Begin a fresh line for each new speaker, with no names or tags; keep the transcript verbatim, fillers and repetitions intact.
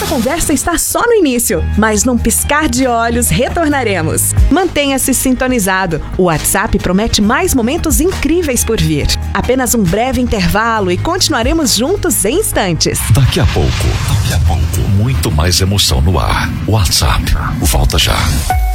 conversa está só no início, mas num piscar de olhos retornaremos. Mantenha-se sintonizado. O WhatsApp promete mais momentos incríveis por vir. Apenas um breve intervalo e continuaremos juntos em instantes.
Daqui a pouco, daqui a pouco, muito mais emoção no ar. WhatsApp, volta já.